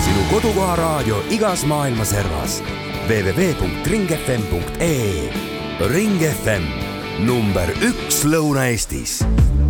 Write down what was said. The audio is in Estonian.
sinu kodukoha raadio igas maailma servas. www.ringfm.ee. Ring FM, number 1 Lõuna-Eestis.